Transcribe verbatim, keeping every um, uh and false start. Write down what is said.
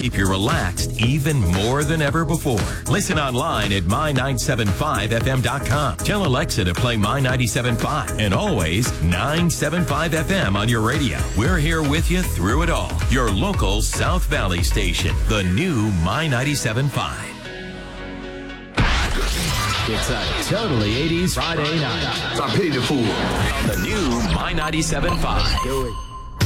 keep you relaxed even more than ever before. Listen online at my nine seven five f m dot com. Tell Alexa to play My ninety-seven point five and always nine seven five F M on your radio. We're here with you through it all. Your local South Valley station, the new My ninety-seven point five. It's a totally eighties Friday night. I paid the fool. On the new My ninety-seven point five. Do it.